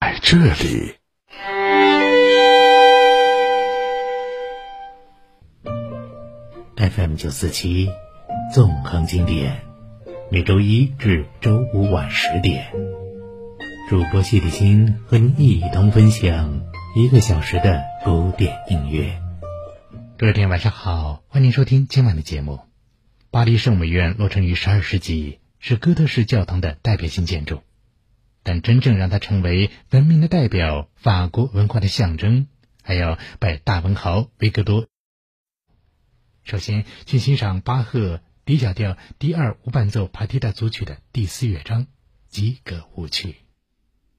在这里。 FM947纵横经典，每周一至周五晚10点，主播谢立新和您一同分享1个小时的古典音乐。各位听友晚上好，欢迎收听今晚的节目。巴黎圣母院落成于12世纪，是哥德式教堂的代表性建筑，但真正让它成为文明的代表、法国文化的象征，还要拜大文豪维克多。首先，请欣赏巴赫 D 小调第2无伴奏帕蒂达组曲的第4乐章《吉格舞曲》。